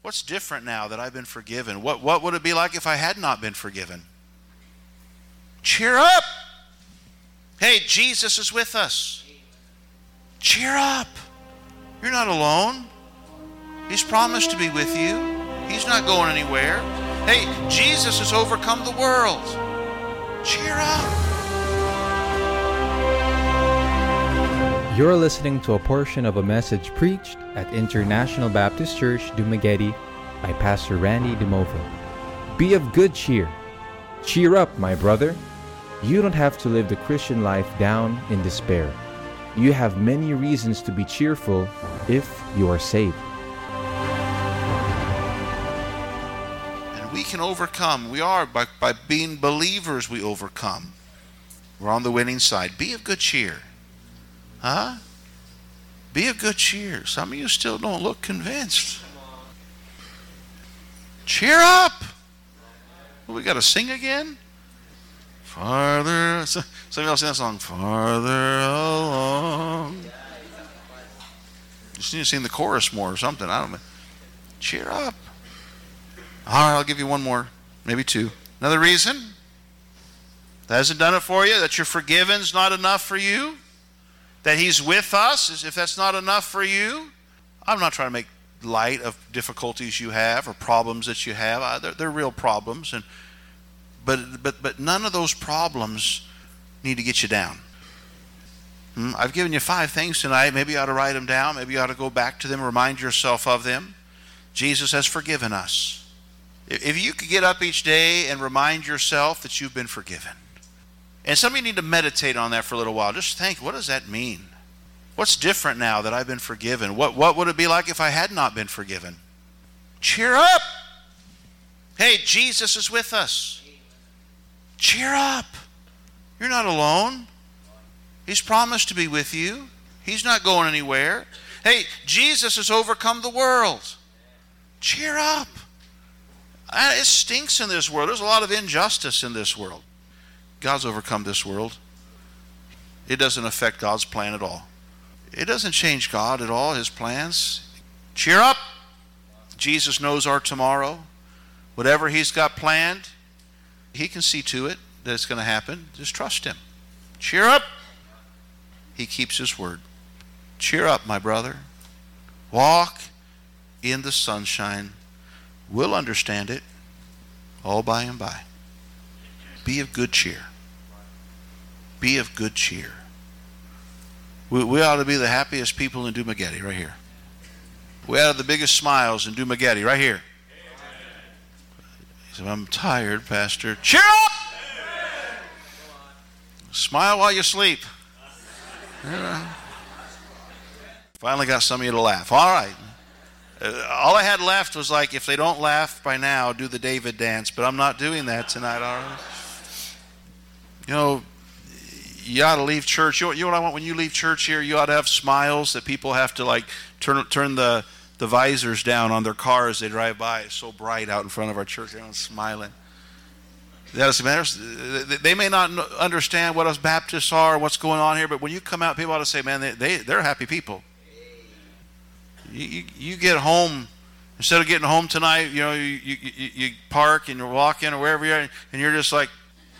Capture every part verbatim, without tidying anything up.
What's different now that I've been forgiven? What, what would it be like if I had not been forgiven? Cheer up! Hey, Jesus is with us. Cheer up! You're not alone. He's promised to be with you. He's not going anywhere. Hey, Jesus has overcome the world. Cheer up! You're listening to a portion of a message preached at International Baptist Church, Dumaguete by Pastor Randy DeMova. Be of good cheer. Cheer up, my brother. You don't have to live the Christian life down in despair. You have many reasons to be cheerful if you are saved. And we can overcome. We are. By, by being believers, we overcome. We're on the winning side. Be of good cheer. Huh? Be of good cheer. Some of you still don't look convinced. Cheer up! Well, we got to sing again? Farther. Somebody else sing that song. Farther along. You just need to sing the chorus more or something. I don't know. Cheer up. All right, I'll give you one more. Maybe two. Another reason that hasn't done it for you, that you're forgiven's not enough for you, that He's with us, if that's not enough for you. I'm not trying to make light of difficulties you have or problems that you have. They're, they're real problems, and but but but none of those problems need to get you down. Hmm? I've given you five things tonight. Maybe you ought to write them down. Maybe you ought to go back to them, remind yourself of them. Jesus has forgiven us. If you could get up each day and remind yourself that you've been forgiven. And some of you need to meditate on that for a little while. Just think, what does that mean? What's different now that I've been forgiven? What, what would it be like if I had not been forgiven? Cheer up! Hey, Jesus is with us. Cheer up! You're not alone. He's promised to be with you. He's not going anywhere. Hey, Jesus has overcome the world. Cheer up! It stinks in this world. There's a lot of injustice in this world. God's overcome this world. It doesn't affect God's plan at all. It doesn't change God at all, His plans. Cheer up! Jesus knows our tomorrow. Whatever He's got planned, He can see to it that it's going to happen. Just trust Him. Cheer up! He keeps His word. Cheer up, my brother. Walk in the sunshine. We'll understand it all by and by. Be of good cheer. Be of good cheer. We, we ought to be the happiest people in Dumaguete, right here. We ought to have the biggest smiles in Dumaguete, right here. He said, I'm tired, Pastor. Cheer up! Smile while you sleep. Finally got some of you to laugh. All right. Uh, all I had left was like, if they don't laugh by now, do the David dance. But I'm not doing that tonight, all right? You know, you ought to leave church. You know, you know what I want when you leave church here? You ought to have smiles that people have to like turn turn the, the visors down on their car as they drive by. It's so bright out in front of our church. Everyone's smiling. That matters. They may not understand what us Baptists are, what's going on here, but when you come out, people ought to say, man, they, they, they're happy people. You, you, you get home, instead of getting home tonight, you know, you, you, you, you park and you're walking or wherever you're, and you're just like,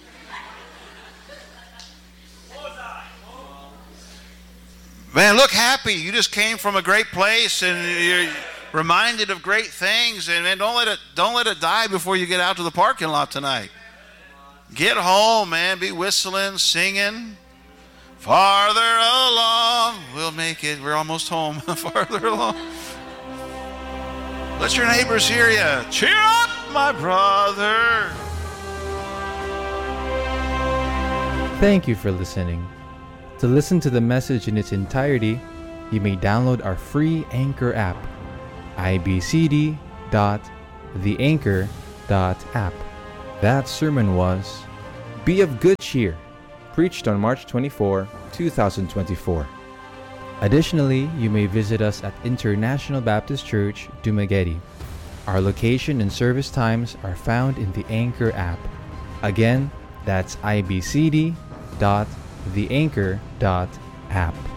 man, look happy. You just came from a great place and you're reminded of great things. And man, don't let it don't let it die before you get out to the parking lot tonight. Get home, man. Be whistling, singing. Farther along, we'll make it. We're almost home. Farther along. Let your neighbors hear you. Cheer up, my brother. Thank you for listening. To listen to the message in its entirety, you may download our free Anchor app, i b c d dot the anchor dot app. That sermon was Be of Good Cheer, preached on March twenty-fourth, twenty twenty-four. Additionally, you may visit us at International Baptist Church, Dumaguete. Our location and service times are found in the Anchor app. Again, that's i b c d dot the anchor dot app.